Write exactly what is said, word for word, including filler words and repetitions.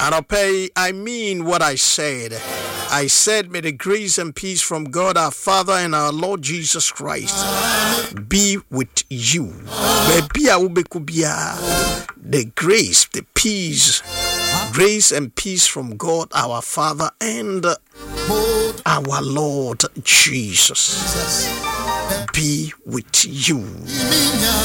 And I'll pay, I mean what I said. I said, may the grace and peace from God our Father and our Lord Jesus Christ be with you. The grace, the peace, grace and peace from God our Father and our Lord Jesus be with you.